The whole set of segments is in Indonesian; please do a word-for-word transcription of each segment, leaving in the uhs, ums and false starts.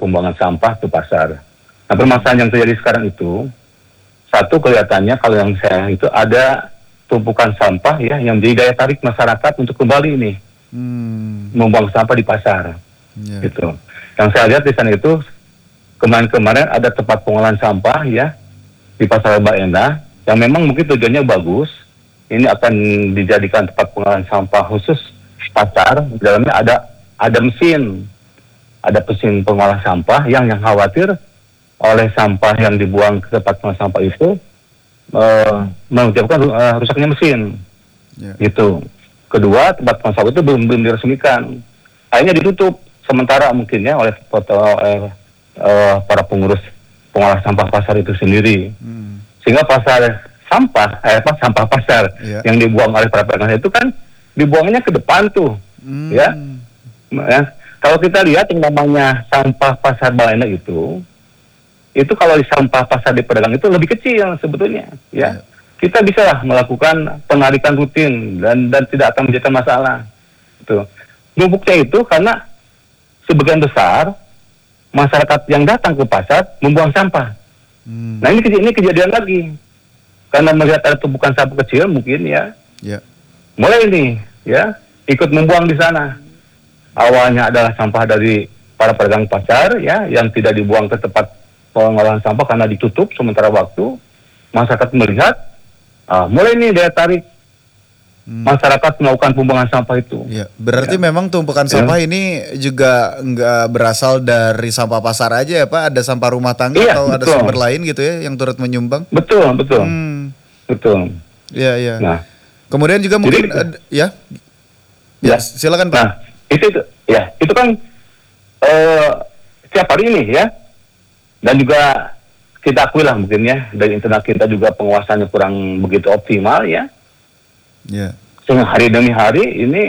pembuangan sampah ke pasar. Nah, permasalahan yang terjadi sekarang itu, satu kelihatannya kalau yang saya itu ada tumpukan sampah ya yang menjadi daya tarik masyarakat untuk kembali nih hmm. membuang sampah di pasar. Yeah. Gitu. Yang saya lihat di sana itu kemarin-kemarin ada tempat pengolahan sampah ya di pasar Baenda yang memang mungkin tujuannya bagus. Ini akan dijadikan tempat pengolahan sampah khusus pasar. Di dalamnya ada ada mesin, ada mesin pengolah sampah yang yang khawatir oleh sampah yang dibuang ke tempat pengolahan sampah itu uh, menyebabkan uh, rusaknya mesin. Yeah. Gitu. Kedua, tempat pengolahan sampah itu belum belum diresmikan. Akhirnya ditutup sementara mungkin ya oleh foto uh, uh, para pengurus pengolah sampah pasar itu sendiri. Hmm. Sehingga pasar sampah, eh, apa sampah pasar yeah. yang dibuang oleh para pedagang itu kan dibuangnya ke depan tuh, hmm. ya. ya. Kalau kita lihat yang namanya sampah pasar Baenda itu, itu kalau di sampah pasar di pedagang itu lebih kecil sebetulnya, ya. Yeah. Kita bisa lah melakukan penarikan rutin dan dan tidak akan menjadi masalah. Itu numpuknya itu karena sebagian besar masyarakat yang datang ke pasar membuang sampah. Hmm. Nah ini ini kejadian lagi. Karena melihat ada tumpukan sampah kecil mungkin ya, yeah. mulai ini ya ikut membuang di sana. Awalnya adalah sampah dari para pedagang pasar ya yang tidak dibuang ke tempat pengolahan sampah karena ditutup sementara waktu. Masyarakat melihat, ah, mulai ini daya tarik hmm. masyarakat melakukan pembuangan sampah itu. Ya, berarti ya. memang tumpukan sampah ya. ini juga nggak berasal dari sampah pasar aja ya Pak? Ada sampah rumah tangga iya, atau betul. ada sumber lain gitu ya yang turut menyumbang? Betul, betul. Hmm. Betul. Iya, iya. Nah, kemudian juga mungkin jadi, uh, ya. Ya, silakan Pak. Nah, itu, itu ya, itu kan uh, setiap hari ini ya. Dan juga kita akui lah mungkin ya, dari internal kita juga penguasaannya kurang begitu optimal ya. Iya. Sehingga hari demi hari ini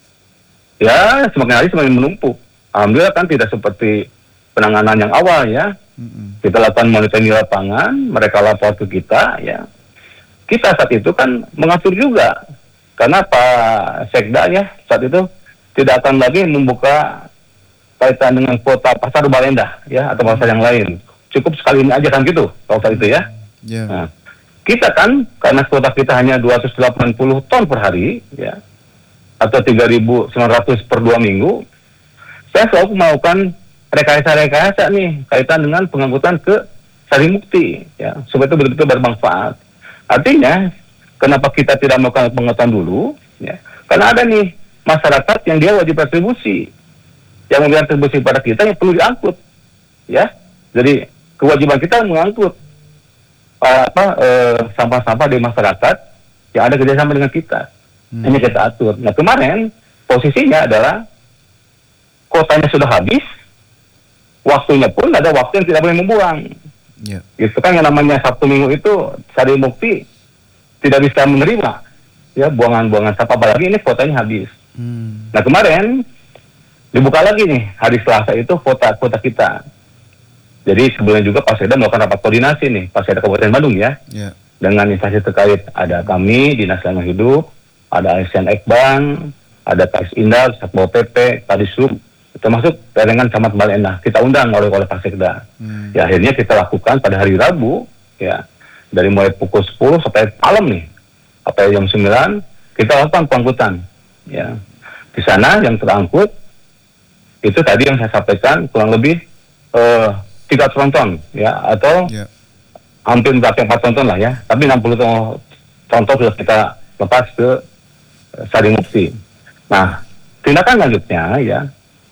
ya semakin hari semakin menumpuk. Alhamdulillah kan tidak seperti penanganan yang awal ya. Mm-hmm. Kita lakukan monitoring di lapangan, mereka lapor ke kita ya. Kita saat itu kan mengatur juga karena Pak Sekda ya saat itu tidak akan lagi membuka kaitan dengan kuota pasar Baenda ya atau pasar yang lain. Cukup sekali ini aja kan gitu kalau saat itu ya. Yeah. Nah, kita kan karena kuota kita hanya dua ratus delapan puluh ton per hari ya atau tiga ribu sembilan ratus per dua minggu. Saya selalu melakukan rekayasa-rekayasa nih kaitan dengan pengangkutan ke Sarimukti ya supaya itu betul-betul bermanfaat. Artinya kenapa kita tidak melakukan pengetahuan dulu ya karena ada nih masyarakat yang dia wajib retribusi yang memberikan retribusi pada kita yang perlu diangkut ya. Jadi kewajiban kita mengangkut uh, apa uh, sampah-sampah dari masyarakat yang ada kerjasama dengan kita. Hmm. Ini kita atur. Nah kemarin posisinya adalah kotanya sudah habis, waktunya pun ada waktu yang tidak boleh membuang. Yeah. Itu kan yang namanya Sabtu Minggu itu Sarimukti tidak bisa menerima ya buangan-buangan sampah apalagi ini kotanya habis. Hmm. Nah kemarin dibuka lagi nih hari Selasa itu kota-kota kita. Jadi sebelumnya juga Pak Sekda melakukan rapat koordinasi nih Pak Sekda Kabupaten Bandung ya yeah. dengan instansi terkait ada kami Dinas Lingkungan Hidup, ada A S N Ekbang, ada K S Indal, Satpol P P, Kadisub, termasuk dengan Camat Baenda kita undang oleh oleh Pak Sekda. Hmm. Ya akhirnya kita lakukan pada hari Rabu ya dari mulai pukul sepuluh sampai malam nih sampai jam sembilan kita lakukan pengangkutan ya. Di sana yang terangkut itu tadi yang saya sampaikan kurang lebih uh, tiga tronton ya atau yeah. hampir berapa empat tronton lah ya. Tapi enam puluh tronton sudah kita lepas ke uh, Sarimukti. Nah, tindakan lanjutnya ya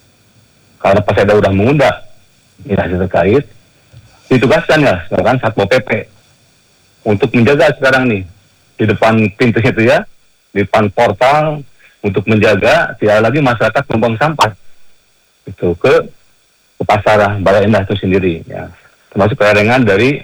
karena Pak Sekda sudah mengundang instansi terkait, ditugaskan ya sekarang Satpol P P untuk menjaga sekarang nih di depan pintu itu ya, di depan portal untuk menjaga tidak lagi masyarakat membuang sampah itu ke ke pasar Baenda itu sendiri ya, termasuk kerengan dari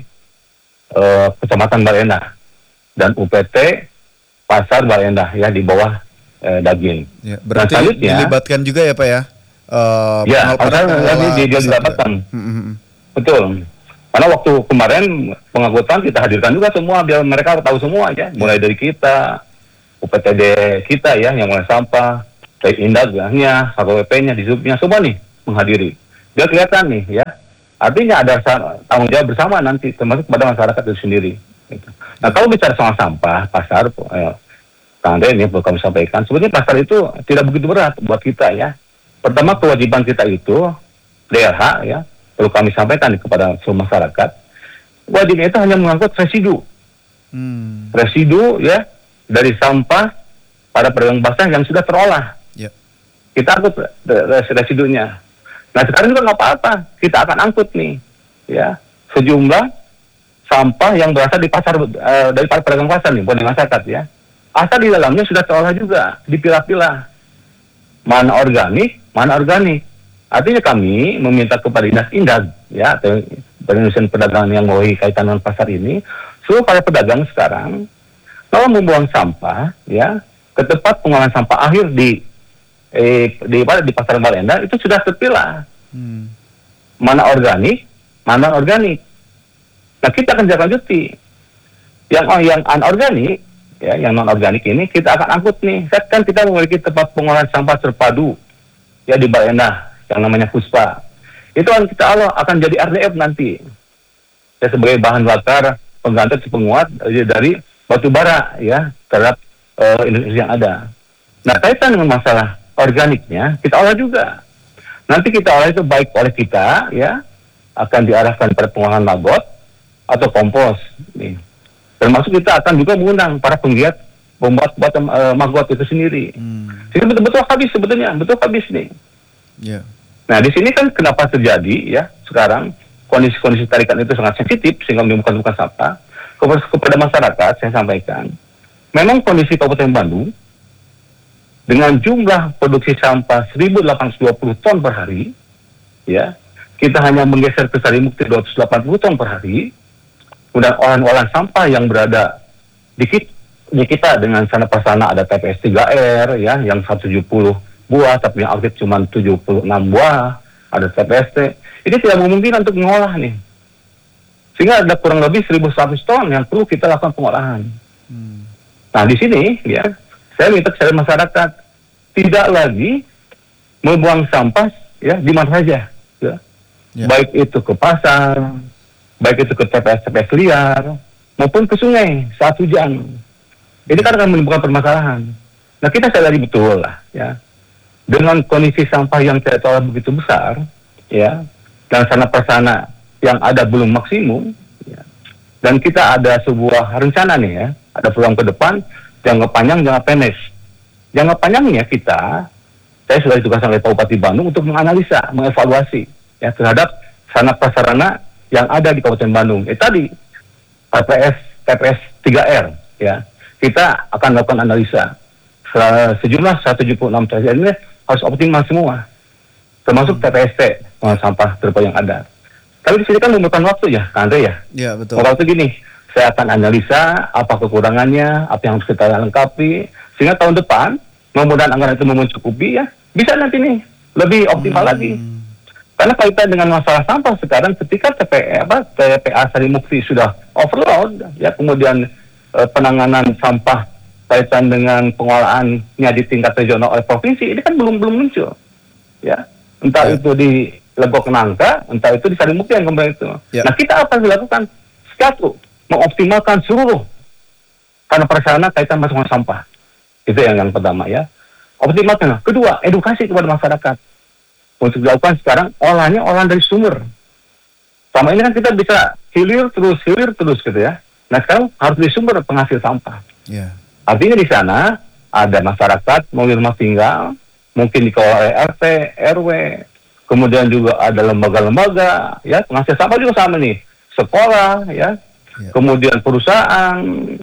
uh, Kecamatan Baenda dan U P T Pasar Baenda ya di bawah uh, Daging. Ya, berarti nah, dilibatkan juga ya Pak ya? Uh, ya, karena lagi dia didapatkan. Mm-hmm. Betul. Karena waktu kemarin pengangkutan kita hadirkan juga semua biar mereka tahu semua ya, mulai dari kita, U P T D kita ya yang mulai sampah, T I Indagnya, Satpol P P-nya, Disubnya semua nih menghadiri. Dia kelihatan nih ya. Artinya ada sa- tanggung jawab bersama nanti, termasuk kepada masyarakat itu sendiri. Gitu. Nah kalau bicara soal sampah, pasar, eh, Kang Andre ini perlu kami sampaikan, sebenarnya pasar itu tidak begitu berat buat kita ya. Pertama kewajiban kita itu, D R H ya, perlu kami sampaikan kepada seluruh masyarakat, wajibnya itu hanya mengangkut residu. Hmm. Residu ya, dari sampah pada pedagang basah yang sudah terolah. Ya. Kita angkut res- residunya. Nah sekarang juga nggak apa-apa, kita akan angkut nih, ya sejumlah sampah yang berasal di pasar uh, dari para pedagang pasar nih, bukan di masyarakat ya. Asal di dalamnya sudah terolah juga, dipilah-pilah. Mana organik, mana organik. Artinya kami meminta kepada Dinas Indag, ya, atau Badan Perdagangan yang memiliki kaitan dengan pasar ini, seluruh para pedagang sekarang, kalau membuang sampah, ya, ke tempat pengolahan sampah akhir di Eh, di, di pasar Balenda itu sudah terpilah hmm. mana organik, mana organik. Nah kita akan lanjuti yang oh, yang anorganik, ya, yang non organik ini kita akan angkut nih. Kan kita memiliki tempat pengolahan sampah terpadu, ya di Balenda yang namanya Puspa. Itu akan kita Allah akan jadi R D F nanti, ya sebagai bahan bakar pengganti penguat ya, dari batu bara, ya terhadap uh, industri yang ada. Nah kaitan dengan masalah organiknya kita olah juga. Nanti kita olah itu baik oleh kita ya akan diarahkan pada pengolahan maggot atau kompos nih. Termasuk kita akan juga mengundang para penggiat pembuat buat uh, maggot itu sendiri. Hmm. Jadi betul-betul habis sebetulnya, betul habis nih. Yeah. Nah di sini kan kenapa terjadi ya sekarang kondisi-kondisi tarikan itu sangat sensitif sehingga menimbulkan bukan sampah kepada, kepada masyarakat. Saya sampaikan memang kondisi Kabupaten Bandung dengan jumlah produksi sampah seribu delapan ratus dua puluh ton per hari, ya, kita hanya menggeser ke Sarimukti dua ratus delapan puluh ton per hari. Kemudian olahan-olahan sampah yang berada di, di kita dengan sana prasarana ada T P S tiga R, ya, yang seratus tujuh puluh buah, tapi yang aktif cuma tujuh puluh enam buah, ada T P S T. Ini tidak memungkinkan untuk mengolah nih. Sehingga ada kurang lebih seribu seratus ton yang perlu kita lakukan pengolahan. Hmm. Nah di sini, ya, saya minta kepada masyarakat tidak lagi membuang sampah ya di mana saja, ya. Ya. Baik itu ke pasar, baik itu ke T P S T P S liar, maupun ke sungai saat hujan. Ini kan akan menimbulkan permasalahan. Nah kita sadari betul lah, ya, dengan kondisi sampah yang tidak terlalu begitu besar, ya, dan sana persana yang ada belum maksimum, ya, dan kita ada sebuah rencana nih ya, ada program ke depan. Jangka panjang, jangka pendek. Jangka panjangnya kita, saya sudah ditugaskan oleh Pak Bupati Bandung untuk menganalisa, mengevaluasi ya terhadap sarana prasarana yang ada di Kabupaten Bandung. Eh tadi T P S T P S tiga R, ya, kita akan melakukan analisa. Sejumlah seratus tujuh puluh enam T P S ini harus optimal semua, termasuk T P S T, pengelolaan sampah terpadu yang ada. Tapi di sini kan memerlukan waktu ya, Kak Andre ya. Iya betul. Waktu gini. Saya akan analisa apa kekurangannya, apa yang harus kita lengkapi, sehingga tahun depan, mudah-mudahan anggaran itu mencukupi ya, bisa nanti nih lebih optimal hmm. lagi. Karena kaitan dengan masalah sampah sekarang, ketika T P apa T P A Sarimukti sudah overload, ya kemudian eh, penanganan sampah kaitan dengan pengolahannya di tingkat regional oleh provinsi, ini kan belum belum muncul, ya. Entah ya. Itu di Legok Nangka, entah itu di Sarimukti yang kemarin itu. Ya. Nah kita akan dilakukan satu, mengoptimalkan seluruh karena prasarana kaitan masalah sampah. Itu yang yang pertama ya. Optimalkan. Kedua, edukasi kepada masyarakat. Untuk dilakukan sekarang olahnya olahan dari sumber. Selama ini kan kita bisa hilir terus, hilir terus gitu ya. Nah sekarang harus dari sumber penghasil sampah. Yeah. Artinya di sana ada masyarakat, mau rumah tinggal, mungkin dikelola oleh R T, R W, kemudian juga ada lembaga-lembaga, ya penghasil sampah juga sama nih. Sekolah, ya. Ya. Kemudian perusahaan,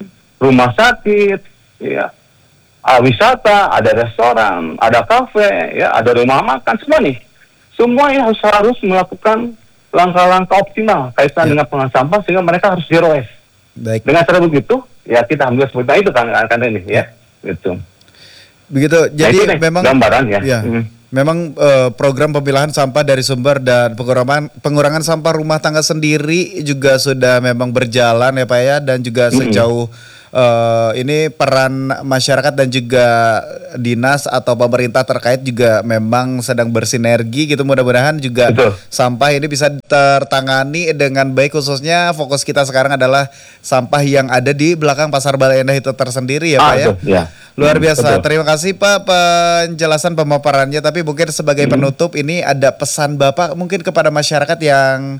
rumah sakit, ya, uh, wisata, ada restoran, ada kafe, ya, ada rumah makan, semua nih. Semua ini harus harus melakukan langkah-langkah optimal kaitan ya. Dengan pengolahan sampah sehingga mereka harus zero waste. Baik. Dengan cara begitu, ya kita ambil seperti itu kan, kan ini, ya, ya. Gitu. Begitu. Jadi nah, memang gambaran ya. ya. Hmm. Memang uh, program pemilahan sampah dari sumber dan pengurangan pengurangan sampah rumah tangga sendiri juga sudah memang berjalan ya Pak ya, dan juga mm-hmm. sejauh uh, ini peran masyarakat dan juga dinas atau pemerintah terkait juga memang sedang bersinergi gitu. Mudah-mudahan juga Betul. sampah ini bisa tertangani dengan baik, khususnya fokus kita sekarang adalah sampah yang ada di belakang Pasar Bale Endah itu tersendiri ya Ah, Pak ya. betul, ya. Luar Hmm, biasa. betul. Terima kasih Pak penjelasan pemaparannya. Tapi mungkin sebagai Hmm. penutup ini ada pesan Bapak mungkin kepada masyarakat yang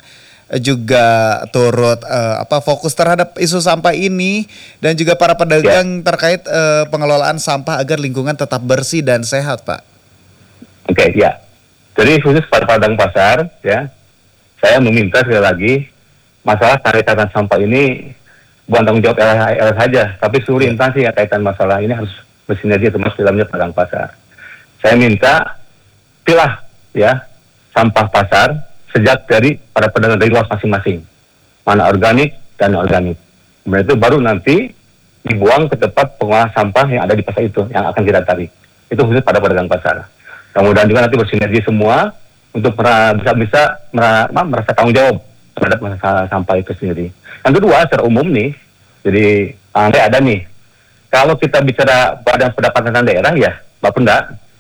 juga turut eh, apa fokus terhadap isu sampah ini dan juga para pedagang terkait eh, pengelolaan sampah agar lingkungan tetap bersih dan sehat, Pak. Oke, ya. Jadi khusus pada pedagang pasar, ya, saya meminta sekali lagi masalah tarik-tarikan sampah ini bukan tanggung jawab L H R saja, tapi seluruh instansi yang kaitan masalah ini harus bersinergi, termasuk dalamnya pedagang pasar. Saya minta pilah ya sampah pasar sejak dari para pedagang dari luar masing-masing, mana organik dan non organik. Kemudian itu baru nanti dibuang ke tempat pengolahan sampah yang ada di pasar itu yang akan kita tarik. Itu khusus pada pedagang pasar. Kemudian juga nanti bersinergi semua untuk mera- bisa-bisa mera- merasa tanggung jawab terhadap masalah sampah itu sendiri. Yang kedua, secara umum nih, jadi uh, ada nih, kalau kita bicara Badan Pendapatan Daerah ya, Bapak Penda,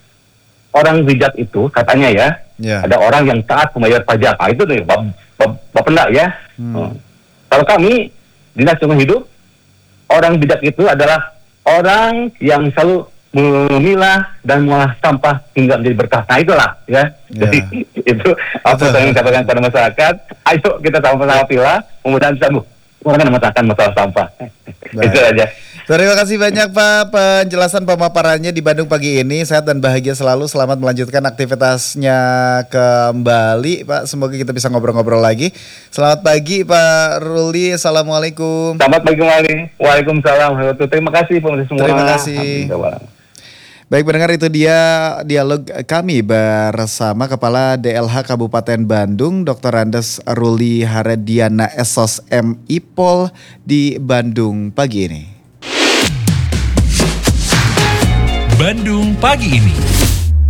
orang bijak itu katanya ya, Ya. ada orang yang taat membayar pajak. Ah, itu nih, Bapak, Bapak Penda ya. Hmm. Hmm. Kalau kami, Dinas Lingkungan Hidup, orang bijak itu adalah orang yang selalu memilah dan mengolah sampah hingga menjadi berkah. Nah itulah ya. Ya. Jadi itu apa yang saya katakan kepada masyarakat. Ayo kita sama-sama pilah, kemudian bisa mengurangi masalah masalah sampah. Itu aja. Terima kasih banyak Pak penjelasan pemaparannya di Bandung pagi ini. Sehat dan bahagia selalu. Selamat melanjutkan aktivitasnya kembali Pak. Semoga kita bisa ngobrol-ngobrol lagi. Selamat pagi Pak Ruli. Assalamualaikum. Selamat pagi kembali. Waalaikumsalam. Terima kasih pemirsa semua. Terima kasih. Baik pendengar, itu dia dialog kami bersama Kepala D L H Kabupaten Bandung, Doktor Andes Ruli Harediana S O S M I P O L di Bandung pagi ini. Bandung pagi ini.